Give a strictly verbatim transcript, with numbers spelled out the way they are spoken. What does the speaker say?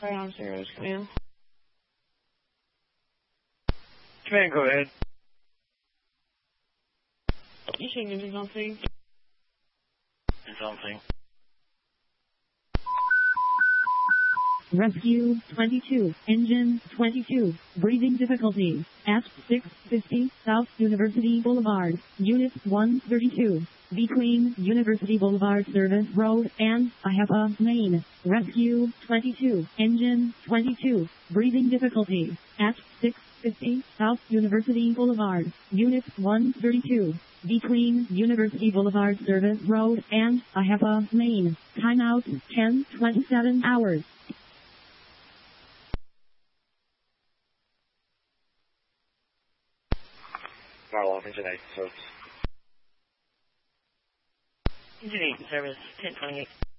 Ground zeros, command. Command, go ahead. You saying this is on thing? It's on thing. Rescue twenty-two, engine twenty-two, breathing difficulties, at six fifty South University Boulevard, Unit one thirty-two, between University Boulevard Service Road and Ahapa Lane. Rescue twenty-two, engine twenty-two, breathing difficulties, at six fifty South University Boulevard, Unit one thirty-two, between University Boulevard Service Road and Ahapa Lane. Timeout ten twenty-seven hours. Marlow, engine eight, so it's... Engine eight, service ten twenty-eight.